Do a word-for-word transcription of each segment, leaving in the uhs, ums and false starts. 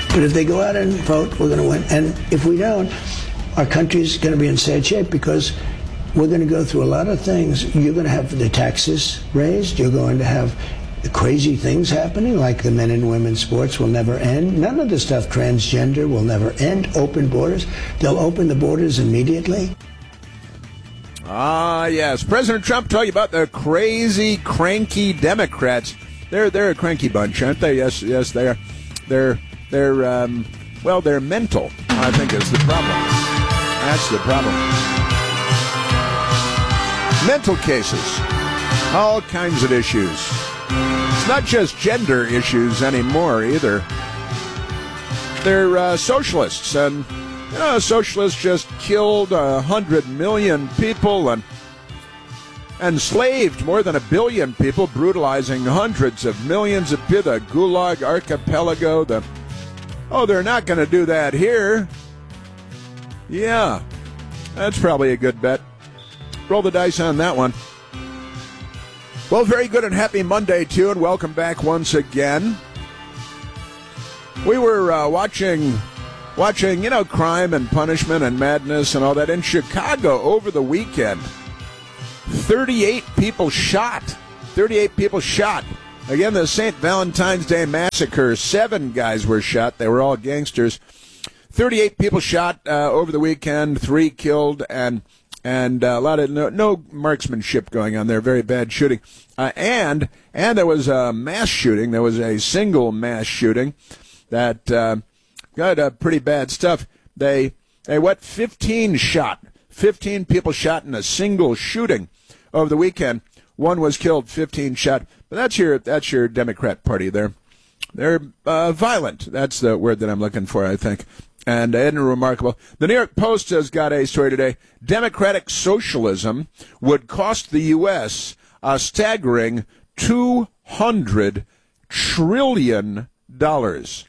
But if they go out and vote, we're going to win. And if we don't, our country's going to be in sad shape because we're going to go through a lot of things. You're going to have the taxes raised. You're going to have crazy things happening, like the men and women sports will never end. None of the stuff transgender will never end. Open borders. They'll open the borders immediately. Ah, yes. President Trump told you about the crazy, cranky Democrats. They're they're a cranky bunch, aren't they? Yes, yes, they are. They're they're um, well, they're mental. I think is the problem. That's the problem. Mental cases, all kinds of issues. It's not just gender issues anymore either. They're uh, socialists, and you know, socialists just killed a hundred million people and enslaved more than a billion people, brutalizing hundreds of millions of people. The Gulag Archipelago. The oh, they're not going to do that here. Yeah, that's probably a good bet. Roll the dice on that one. Well, very good and happy Monday, too, and welcome back once again. We were uh, watching, watching, you know, crime and punishment and madness and all that in Chicago over the weekend. thirty-eight people shot. thirty-eight people shot. Again, the Saint Valentine's Day Massacre, seven guys were shot. They were all gangsters. thirty-eight people shot uh, over the weekend, three killed, and and uh, a lot of no, no marksmanship going on there. Very bad shooting. Uh, and and there was a mass shooting. There was a single mass shooting that uh, got uh, pretty bad stuff. They, they what, fifteen shot. fifteen people shot in a single shooting over the weekend. One was killed, fifteen shot. But that's your that's your Democrat Party there. They're uh, violent. That's the word that I'm looking for, I think. And isn't it remarkable? The New York Post has got a story today. Democratic socialism would cost the U S a staggering two hundred trillion dollars.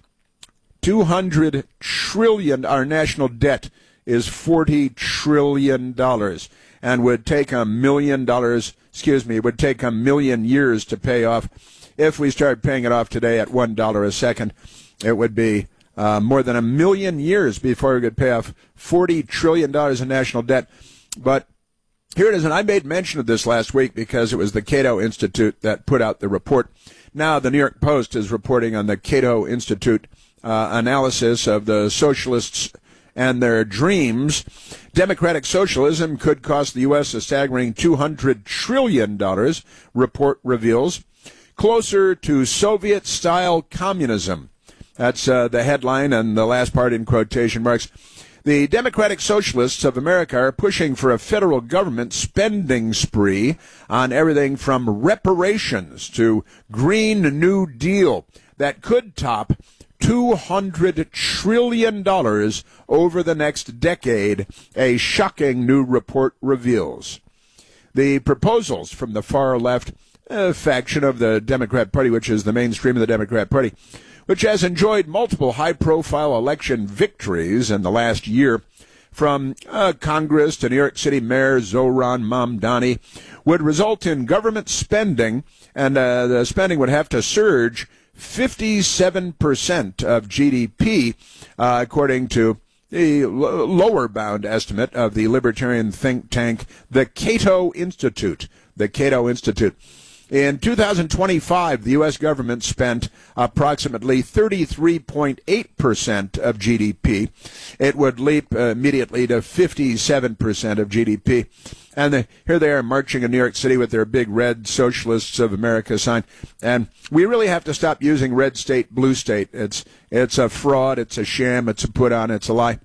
two hundred trillion dollars. Our national debt is forty trillion dollars and would take a million dollars, excuse me, it would take a million years to pay off. If we start paying it off today at one dollar a second, it would be uh, more than a million years before we could pay off forty trillion dollars in national debt. But here it is, and I made mention of this last week because it was the Cato Institute that put out the report. Now the New York Post is reporting on the Cato Institute uh, analysis of the socialists and their dreams. Democratic socialism could cost the U S a staggering two hundred trillion dollars, report reveals, closer to Soviet-style communism. That's uh, the headline, and the last part in quotation marks. The Democratic Socialists of America are pushing for a federal government spending spree on everything from reparations to Green New Deal that could top two hundred trillion dollars over the next decade, a shocking new report reveals. The proposals from the far left uh, faction of the Democrat Party, which is the mainstream of the Democrat Party, which has enjoyed multiple high-profile election victories in the last year, from uh, Congress to New York City Mayor Zohran Mamdani, would result in government spending, and uh, the spending would have to surge fifty-seven percent of G D P, uh, according to the l- lower bound estimate of the libertarian think tank, the Cato Institute. The Cato Institute. In two thousand twenty-five, the U S government spent approximately thirty-three point eight percent of G D P. It would leap uh, immediately to fifty-seven percent of G D P. And the, here they are marching in New York City with their big red Socialists of America sign. And we really have to stop using red state, blue state. It's, it's a fraud, it's a sham, it's a put on, it's a lie.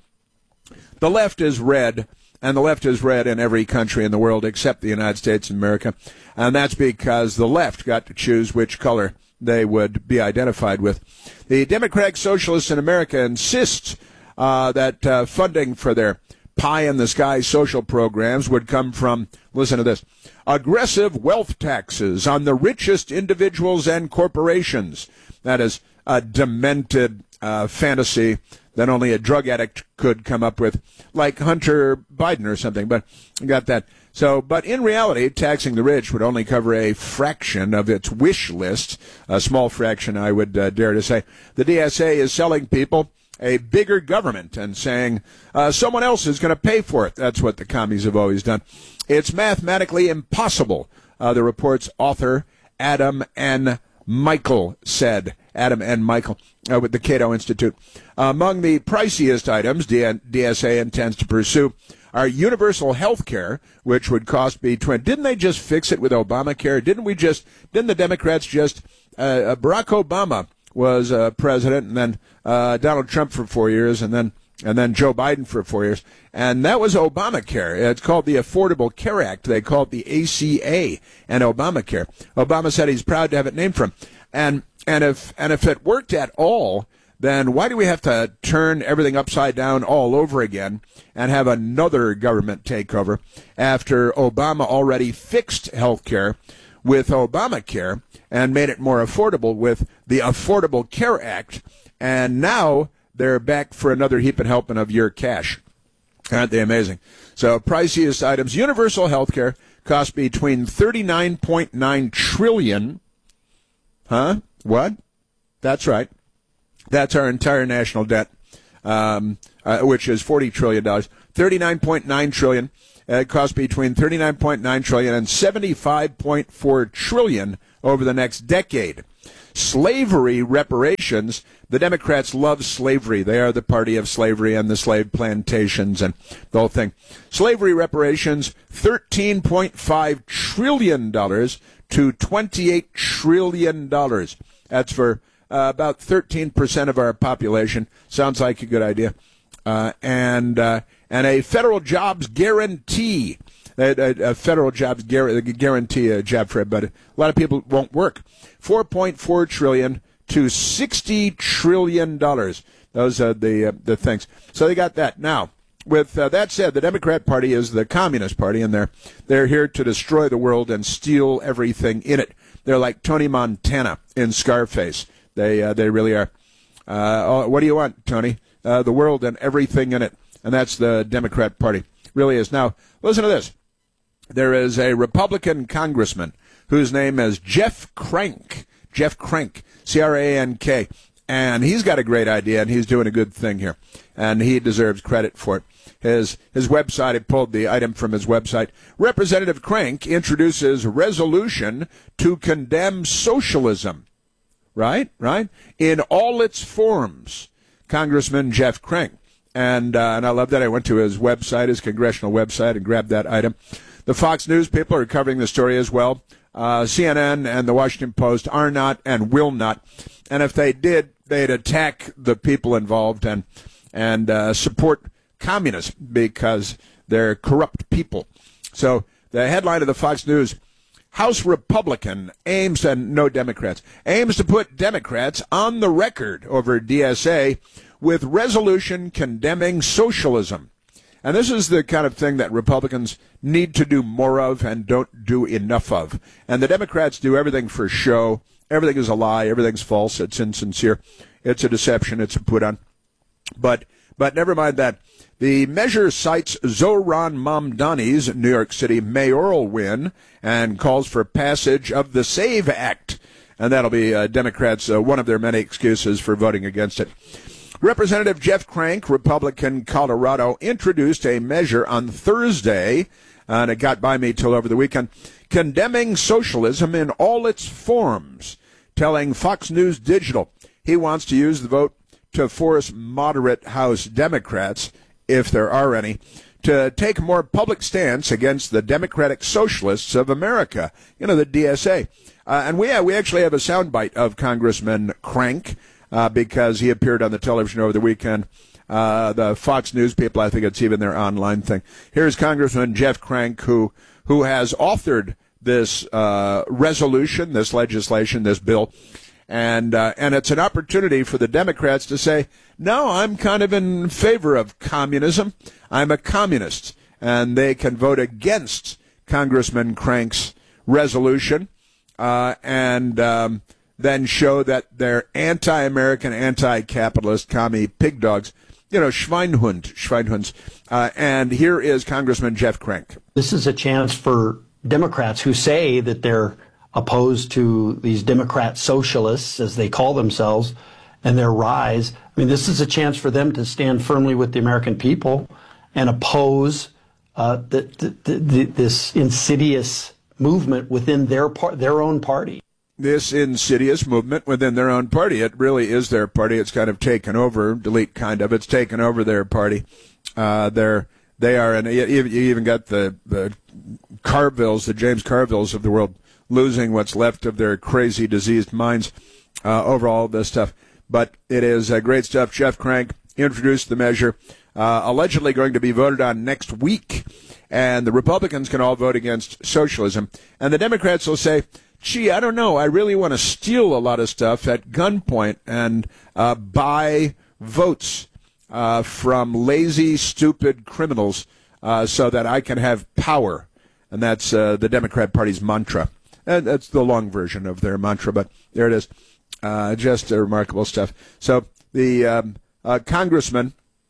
The left is red. And the left is red in every country in the world except the United States of America. And that's because the left got to choose which color they would be identified with. The Democratic Socialists in America insist uh, that uh, funding for their pie-in-the-sky social programs would come from, listen to this, aggressive wealth taxes on the richest individuals and corporations. That is a demented uh, fantasy that only a drug addict could come up with, like Hunter Biden or something. But I got that. So, but in reality, taxing the rich would only cover a fraction of its wish list, a small fraction, I would uh, dare to say. The D S A is selling people a bigger government and saying uh, someone else is going to pay for it. That's what the commies have always done. It's mathematically impossible, uh, the report's author, Adam N. Michael, said. Adam N. Michael uh, with the Cato Institute. Among the priciest items D S A intends to pursue are universal health care, which would cost between, didn't they just fix it with Obamacare? Didn't we just, didn't the Democrats just, uh, Barack Obama was uh, president, and then uh, Donald Trump for four years, and then and then Joe Biden for four years, and that was Obamacare. It's called the Affordable Care Act. They call it the A C A and Obamacare. Obama said he's proud to have it named for him. And and if and if it worked at all, then why do we have to turn everything upside down all over again and have another government takeover after Obama already fixed health care with Obamacare and made it more affordable with the Affordable Care Act, and now they're back for another heap and helping of your cash. Aren't they amazing? So priciest items, universal health care costs between thirty-nine point nine trillion dollars. Huh? What? That's right. That's our entire national debt, um, uh, which is forty trillion dollars. thirty-nine point nine trillion dollars. Uh, it costs between thirty-nine point nine trillion dollars and seventy-five point four trillion dollars over the next decade. Slavery reparations. The Democrats love slavery. They are the party of slavery and the slave plantations and the whole thing. Slavery reparations, thirteen point five trillion dollars to twenty-eight trillion dollars. That's for uh, about thirteen percent of our population. Sounds like a good idea. Uh, and uh, and a federal jobs guarantee. A, a, a federal jobs guarantee a job for everybody. A lot of people won't work. four point four trillion dollars to sixty trillion dollars. Those are the uh, the things. So they got that. Now, with uh, that said, the Democrat Party is the Communist Party, and they're they're here to destroy the world and steal everything in it. They're like Tony Montana in Scarface. They uh, they really are. Uh, what do you want, Tony? Uh, the world and everything in it. And that's the Democrat Party. Really is. Now, listen to this. There is a Republican congressman whose name is Jeff Crank. Jeff Crank, C R A N K. And he's got a great idea, and he's doing a good thing here. And he deserves credit for it. His his website, I pulled the item from his website. Representative Crank introduces resolution to condemn socialism. Right? Right? In all its forms. Congressman Jeff Crank. And, uh, and I love that. I went to his website, his congressional website, and grabbed that item. The Fox News people are covering the story as well. Uh, C N N and the Washington Post are not and will not. And if they did, they'd attack the people involved and and uh, support communists because they're corrupt people. So the headline of the Fox News, House Republican aims, and no Democrats, aims to put Democrats on the record over D S A with resolution condemning socialism. And this is the kind of thing that Republicans need to do more of and don't do enough of. And the Democrats do everything for show. Everything is a lie. Everything's false. It's insincere. It's a deception. It's a put on. But but never mind that. The measure cites Zohran Mamdani's New York City mayoral win and calls for passage of the SAVE Act. And that'll be uh, Democrats' uh, one of their many excuses for voting against it. Representative Jeff Crank, Republican Colorado, introduced a measure on Thursday, and it got by me till over the weekend, condemning socialism in all its forms, telling Fox News Digital he wants to use the vote to force moderate House Democrats, if there are any, to take a more public stance against the Democratic Socialists of America, you know, the D S A. Uh, and we, uh, we actually have a soundbite of Congressman Crank, Uh, because he appeared on the television over the weekend. Uh, the Fox News people, I think it's even their online thing. Here's Congressman Jeff Crank, who who has authored this uh, resolution, this legislation, this bill, and uh, and it's an opportunity for the Democrats to say, no, I'm kind of in favor of communism. I'm a communist, and they can vote against Congressman Crank's resolution, uh, and um, then show that they're anti-American, anti-capitalist, commie pig dogs, you know, Schweinhund, Schweinhunds. Uh, and here is Congressman Jeff Crank. This is a chance for Democrats who say that they're opposed to these Democrat socialists, as they call themselves, and their rise. I mean, this is a chance for them to stand firmly with the American people and oppose uh, the, the, the, this insidious movement within their par- their own party. This insidious movement within their own party. It really is their party. It's kind of taken over, delete kind of, it's taken over their party. Uh, they're, they are, and you even got the, the Carvilles, the James Carvilles of the world, losing what's left of their crazy, diseased minds uh, over all this stuff. But it is uh, great stuff. Jeff Crank introduced the measure, uh, allegedly going to be voted on next week. And the Republicans can all vote against socialism. And the Democrats will say, gee, I don't know, I really want to steal a lot of stuff at gunpoint and uh, buy votes uh, from lazy, stupid criminals uh, so that I can have power. And that's uh, the Democrat Party's mantra. And that's the long version of their mantra, but there it is. Uh, just uh, remarkable stuff. So the um, uh, Congressman,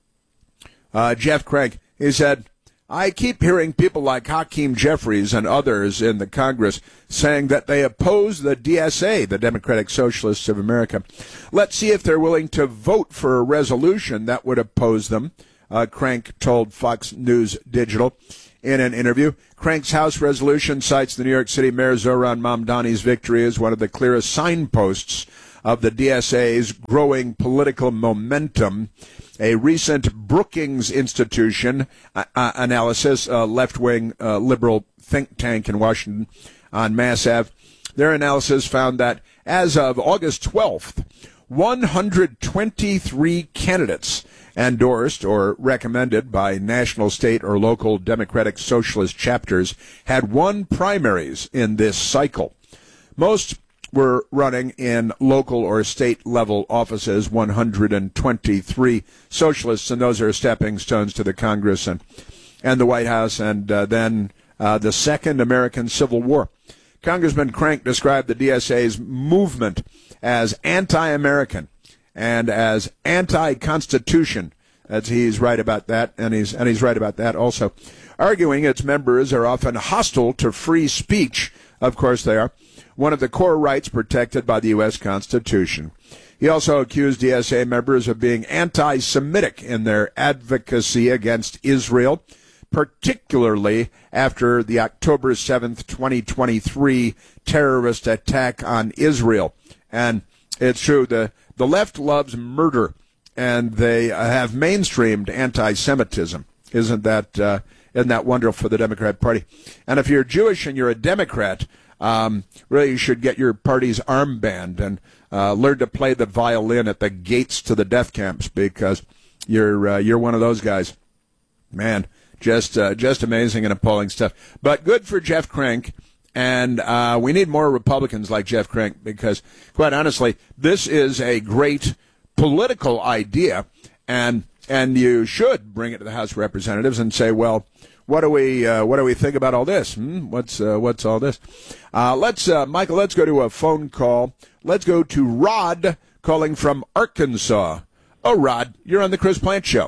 uh, Jeff Crank, he said, I keep hearing people like Hakeem Jeffries and others in the Congress saying that they oppose the D S A, the Democratic Socialists of America. Let's see if they're willing to vote for a resolution that would oppose them, uh, Crank told Fox News Digital in an interview. Crank's House resolution cites the New York City Mayor Zohran Mamdani's victory as one of the clearest signposts of the D S A's growing political momentum. A recent Brookings Institution uh, uh, analysis, a left-wing uh, liberal think tank in Washington on Mass Ave, their analysis found that as of August twelfth, one hundred twenty-three candidates endorsed or recommended by national, state, or local Democratic Socialist chapters had won primaries in this cycle. Most were running in local or state level offices, one hundred twenty-three socialists, and those are stepping stones to the Congress and, and the White House, and uh, then uh, the Second American Civil War. Congressman Crank described the D S A's movement as anti-American and as anti-Constitution. As he's right about that, and he's and he's right about that also, arguing its members are often hostile to free speech. Of course they are, one of the core rights protected by the U S Constitution. He also accused D S A members of being anti-Semitic in their advocacy against Israel, particularly after the October seventh, twenty twenty-three terrorist attack on Israel. And it's true, the, the left loves murder, and they have mainstreamed anti-Semitism. Isn't that uh, isn't that wonderful for the Democrat Party? And if you're Jewish and you're a Democrat, um, really you should get your party's armband and uh, learn to play the violin at the gates to the death camps, because you're uh, you're one of those guys. Man, just uh, just amazing and appalling stuff. But good for Jeff Crank. And uh, we need more Republicans like Jeff Crank, because, quite honestly, this is a great political idea, and and you should bring it to the House of Representatives and say, well, what do we uh, what do we think about all this? Hmm? What's uh, what's all this? Uh, let's uh, Michael, let's go to a phone call. Let's go to Rod calling from Arkansas. Oh, Rod, you're on the Chris Plant Show.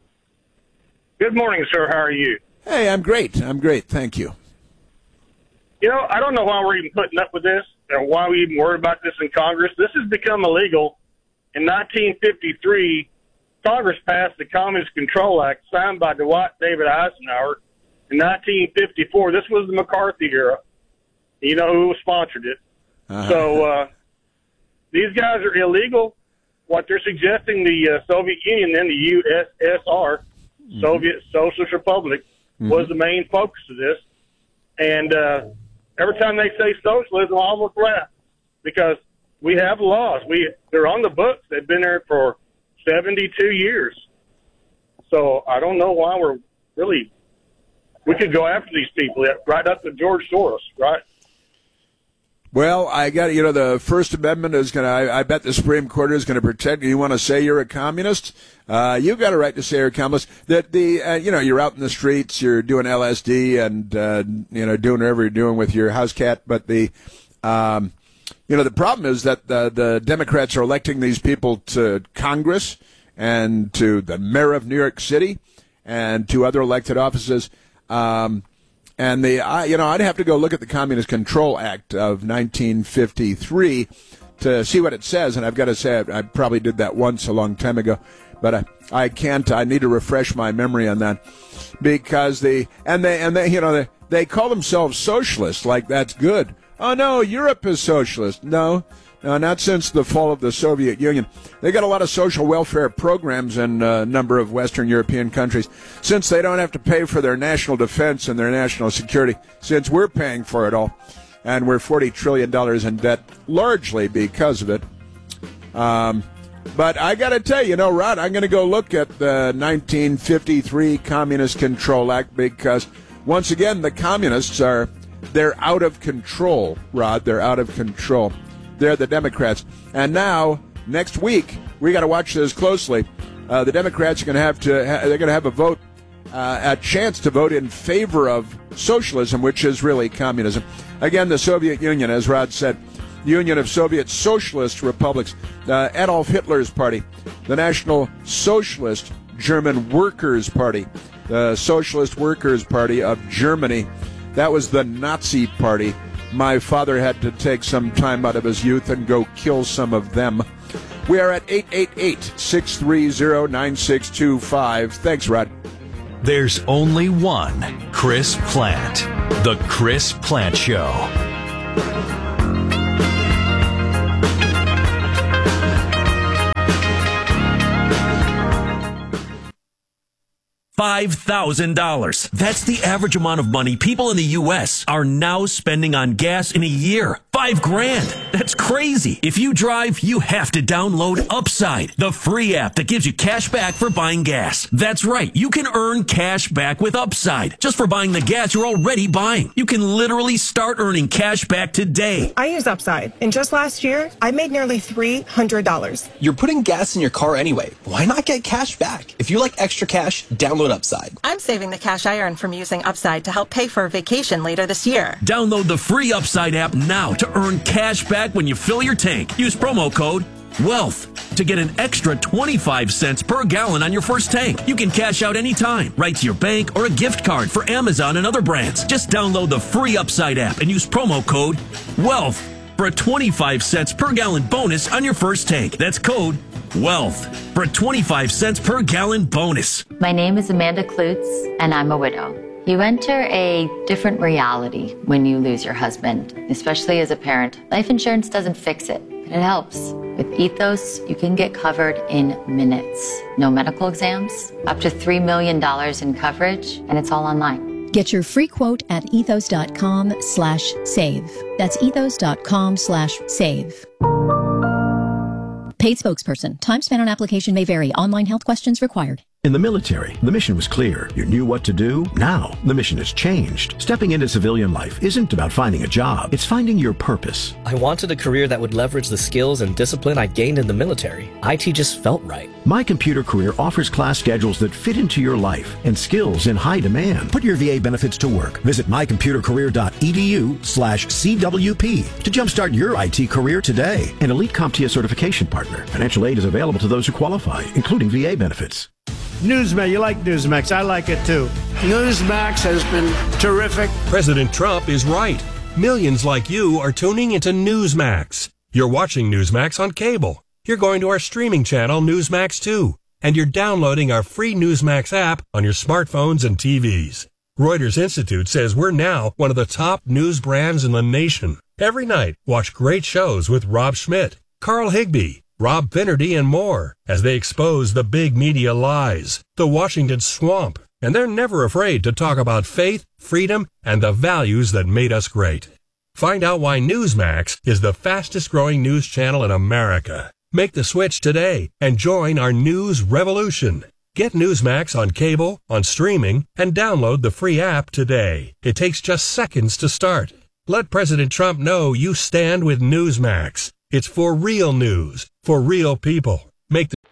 Good morning, sir. How are you? Hey, I'm great. I'm great. Thank you. You know, I don't know why we're even putting up with this, or why we even worry about this in Congress. This has become illegal. In nineteen fifty-three, Congress passed the Communist Control Act, signed by Dwight David Eisenhower. In nineteen fifty-four, this was the McCarthy era. You know who sponsored it. Uh-huh. So uh, these guys are illegal. What they're suggesting, the uh, Soviet Union and the U S S R, mm-hmm. Soviet Socialist Republic, mm-hmm. was the main focus of this. And uh, every time they say socialism, I almost laugh, because we have laws. We they're on the books. They've been there for seventy-two years. So I don't know why we're really – we could go after these people right up to George Soros, right? Well, I got you know the First Amendment is going to. I, I bet the Supreme Court is going to protect you. You want to say you're a communist? Uh, you got a right to say you're a communist. That the uh, you know you're out in the streets, you're doing L S D and uh, you know doing whatever you're doing with your house cat. But the um, you know the problem is that the, the Democrats are electing these people to Congress, and to the mayor of New York City and to other elected offices. Um, and the, I, you know, I'd have to go look at the Communist Control Act of nineteen fifty-three to see what it says. And I've got to say, I, I probably did that once a long time ago, but I, I can't. I need to refresh my memory on that because the and they and they, you know, they, they call themselves socialists, like that's good. Oh no, Europe is socialist. No. No, not since the fall of the Soviet Union. They got a lot of social welfare programs in a number of Western European countries. Since they don't have to pay for their national defense and their national security, since we're paying for it all, and we're forty trillion dollars in debt, largely because of it. Um, but I got to tell you, you know, Rod, I'm going to go look at the nineteen fifty-three Communist Control Act because, once again, the communists are, they're out of control, Rod. They're out of control. They're the Democrats. And now, next week, we got to watch this closely. Uh, the Democrats are going to have to, ha- they're going to have a vote, uh, a chance to vote in favor of socialism, which is really communism. Again, the Soviet Union, as Rod said, the Union of Soviet Socialist Republics, uh, Adolf Hitler's party, the National Socialist German Workers' Party, the Socialist Workers' Party of Germany. That was the Nazi party. My father had to take some time out of his youth and go kill some of them. We are at eight eight eight, six three zero, nine six two five. Thanks, Rod. There's only one Chris Plante. The Chris Plante Show. five thousand dollars. That's the average amount of money people in the U S are now spending on gas in a year. Five grand. That's crazy. If you drive, you have to download Upside, the free app that gives you cash back for buying gas. That's right. You can earn cash back with Upside just for buying the gas you're already buying. You can literally start earning cash back today. I use Upside, and just last year, I made nearly three hundred dollars. You're putting gas in your car anyway. Why not get cash back? If you like extra cash, download Upside. I'm saving the cash I earn from using Upside to help pay for a vacation later this year. Download the free Upside app now to earn cash back when you fill your tank. Use promo code WEALTH to get an extra twenty-five cents per gallon on your first tank. You can cash out anytime, right to your bank or a gift card for Amazon and other brands. Just download the free Upside app and use promo code WEALTH for a twenty-five cents per gallon bonus on your first tank. That's code WEALTH for a twenty-five cents per gallon bonus. My name is Amanda Klutz, and I'm a widow. You enter a different reality when you lose your husband, especially as a parent. Life insurance doesn't fix it, but it helps. With Ethos, you can get covered in minutes. No medical exams, up to three million dollars in coverage, and it's all online. Get your free quote at ethos.com slash save. That's ethos.com slash save. Paid spokesperson. Time spent on application may vary. Online health questions required. In the military, the mission was clear. You knew what to do. Now, the mission has changed. Stepping into civilian life isn't about finding a job. It's finding your purpose. I wanted a career that would leverage the skills and discipline I gained in the military. I T just felt right. My Computer Career offers class schedules that fit into your life and skills in high demand. Put your V A benefits to work. Visit mycomputercareer.edu slash CWP to jumpstart your I T career today. An Elite CompTIA certification partner. Financial aid is available to those who qualify, including V A benefits. Newsmax, you like Newsmax. I like it too. Newsmax has been terrific. President Trump is right. Millions like you are tuning into Newsmax. You're watching Newsmax on cable. You're going to our streaming channel, Newsmax two. And you're downloading our free Newsmax app on your smartphones and T Vs. Reuters Institute says we're now one of the top news brands in the nation. Every night, watch great shows with Rob Schmidt, Carl Higbie, Rob Finnerty, and more as they expose the big media lies, the Washington swamp, and they're never afraid to talk about faith, freedom, and the values that made us great. Find out why Newsmax is the fastest growing news channel in America. Make the switch today and join our news revolution. Get Newsmax on cable, on streaming, and download the free app today. It takes just seconds to start. Let President Trump know you stand with Newsmax. It's for real news, for real people. Make the At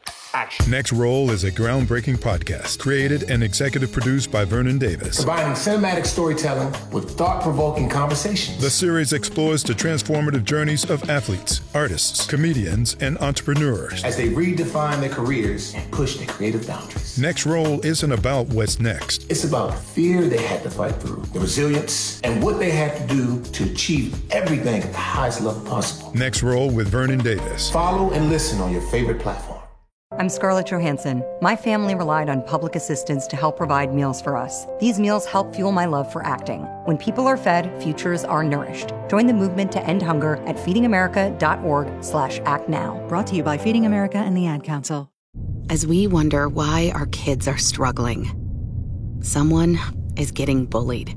watch. Next Roll is a groundbreaking podcast created and executive produced by Vernon Davis. Combining cinematic storytelling with thought-provoking conversations. The series explores the transformative journeys of athletes, artists, comedians, and entrepreneurs as they redefine their careers and push their creative boundaries. Next Roll isn't about what's next. It's about the fear they had to fight through, the resilience, and what they had to do to achieve everything at the highest level possible. Next Roll with Vernon Davis. Follow and listen on your favorite platform. I'm Scarlett Johansson. My family relied on public assistance to help provide meals for us. These meals help fuel my love for acting. When people are fed, futures are nourished. Join the movement to end hunger at feedingamerica.org slash act now. Brought to you by Feeding America and the Ad Council. As we wonder why our kids are struggling, someone is getting bullied.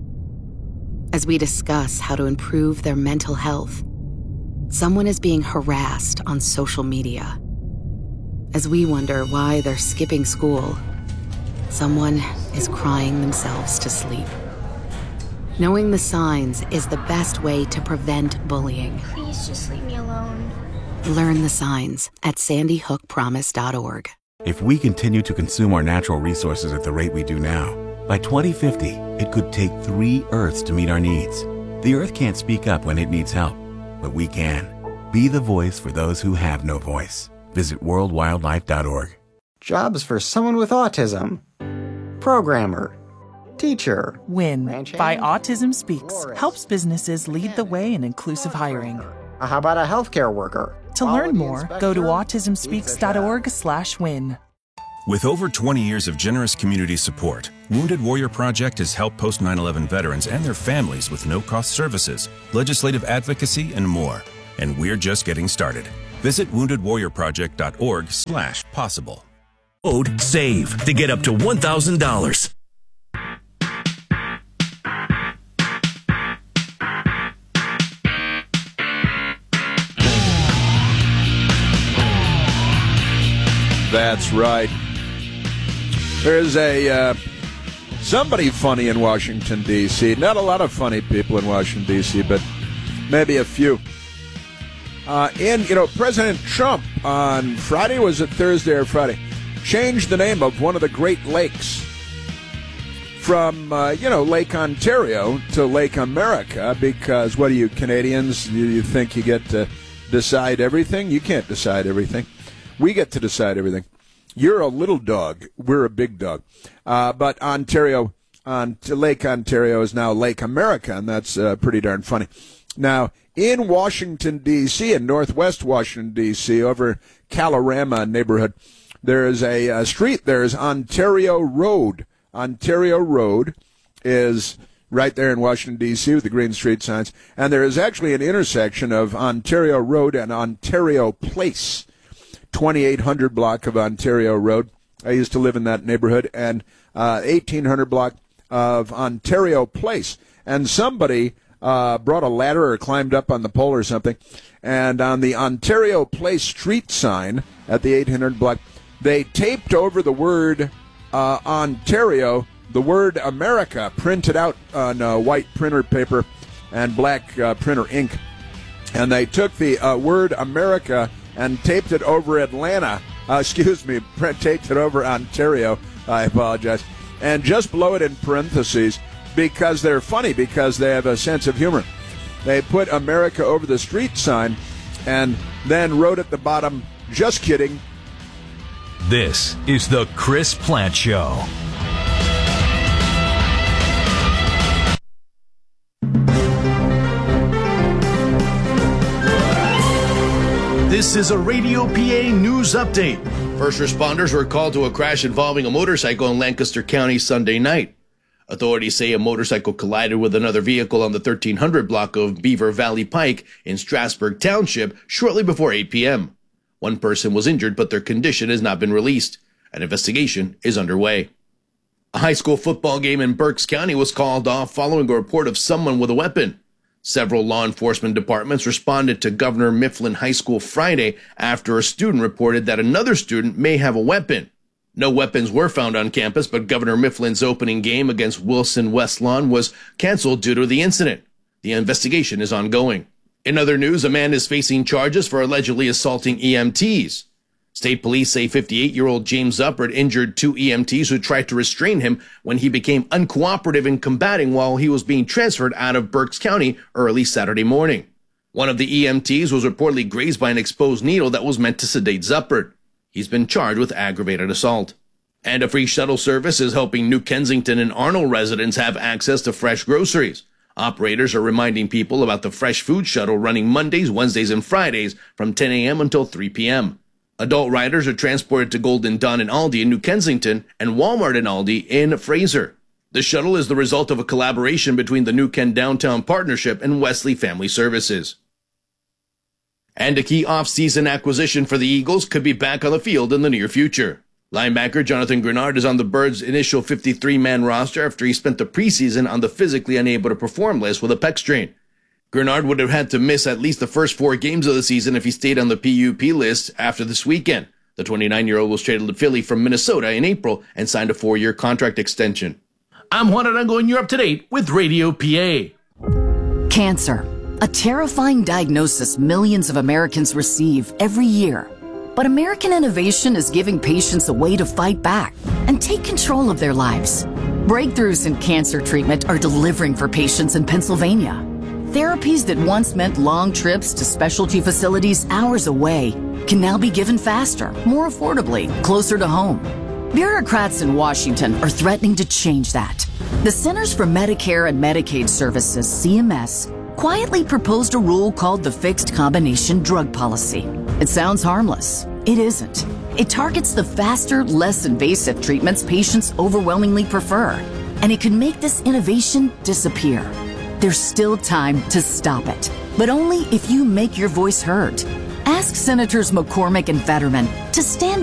As we discuss how to improve their mental health, someone is being harassed on social media. As we wonder why they're skipping school, someone is crying themselves to sleep. Knowing the signs is the best way to prevent bullying. Please just leave me alone. Learn the signs at sandy hook promise dot org. If we continue to consume our natural resources at the rate we do now, by twenty fifty, it could take three Earths to meet our needs. The Earth can't speak up when it needs help, but we can. Be the voice for those who have no voice. Visit world wildlife dot org. Jobs for someone with autism. Programmer. Teacher. WIN by Autism Speaks helps businesses lead the way in inclusive hiring. How about a healthcare worker? To learn more, go to autism speaks dot org slash win. With over twenty years of generous community support, Wounded Warrior Project has helped post nine eleven veterans and their families with no-cost services, legislative advocacy, and more. And we're just getting started. Visit wounded warrior project dot org slash possible. Code SAVE to get up to one thousand dollars. That's right. There's a uh, somebody funny in Washington, D C Not a lot of funny people in Washington, D C, but maybe a few. Uh, and, you know, President Trump on Friday, was it Thursday or Friday, changed the name of one of the Great Lakes from, uh, you know, Lake Ontario to Lake America because, what are you, Canadians? You, you think you get to decide everything? You can't decide everything. We get to decide everything. You're a little dog. We're a big dog. Uh, but Ontario, on to Lake Ontario is now Lake America, and that's uh, pretty darn funny. Now, in Washington, D C, in northwest Washington, D C, over Kalorama neighborhood, there is a, a street. There is Ontario Road. Ontario Road is right there in Washington, D C, with the green street signs. And there is actually an intersection of Ontario Road and Ontario Place, twenty-eight hundred block of Ontario Road. I used to live in that neighborhood. And uh, eighteen hundred block of Ontario Place. And somebody Uh, brought a ladder or climbed up on the pole or something, and on the Ontario Place street sign at the eight hundred block, they taped over the word uh, Ontario, the word America, printed out on uh, white printer paper and black uh, printer ink, and they took the uh, word America and taped it over Atlanta, uh, excuse me, print, taped it over Ontario, I apologize, and just below it in parentheses, because they're funny, because they have a sense of humor. They put America over the street sign and then wrote at the bottom, just kidding. This is the Chris Plante Show. This is a Radio P A news update. First responders were called to a crash involving a motorcycle in Lancaster County Sunday night. Authorities say a motorcycle collided with another vehicle on the thirteen hundred block of Beaver Valley Pike in Strasburg Township shortly before eight p.m. One person was injured, but their condition has not been released. An investigation is underway. A high school football game in Berks County was called off following a report of someone with a weapon. Several law enforcement departments responded to Governor Mifflin High School Friday after a student reported that another student may have a weapon. No weapons were found on campus, but Governor Mifflin's opening game against Wilson West Lawn was canceled due to the incident. The investigation is ongoing. In other news, a man is facing charges for allegedly assaulting E M Ts. State police say fifty-eight-year-old James Zuppert injured two E M Ts who tried to restrain him when he became uncooperative in combating while he was being transferred out of Berks County early Saturday morning. One of the E M Ts was reportedly grazed by an exposed needle that was meant to sedate Zuppert. He's been charged with aggravated assault. And a free shuttle service is helping New Kensington and Arnold residents have access to fresh groceries. Operators are reminding people about the fresh food shuttle running Mondays, Wednesdays, and Fridays from ten a.m. until three p.m. Adult riders are transported to Golden Dawn and Aldi in New Kensington and Walmart and Aldi in Fraser. The shuttle is the result of a collaboration between the New Ken Downtown Partnership and Wesley Family Services. And a key off-season acquisition for the Eagles could be back on the field in the near future. Linebacker Jonathan Grenard is on the Birds' initial fifty-three man roster after he spent the preseason on the physically unable to perform list with a pec strain. Grenard would have had to miss at least the first four games of the season if he stayed on the P U P list after this weekend. The twenty-nine-year-old was traded to Philly from Minnesota in April and signed a four-year contract extension. I'm Juan Arango, and you're up to date with Radio P A. Cancer, a terrifying diagnosis millions of Americans receive every year. But American innovation is giving patients a way to fight back and take control of their lives. Breakthroughs in cancer treatment are delivering for patients in Pennsylvania. Therapies that once meant long trips to specialty facilities hours away can now be given faster, more affordably, closer to home. Bureaucrats in Washington are threatening to change that. The Centers for Medicare and Medicaid Services, C M S, quietly proposed a rule called the Fixed Combination Drug Policy. It sounds harmless. It isn't. It targets the faster, less invasive treatments patients overwhelmingly prefer, and it could make this innovation disappear. There's still time to stop it, but only if you make your voice heard. Ask Senators McCormick and Fetterman to stand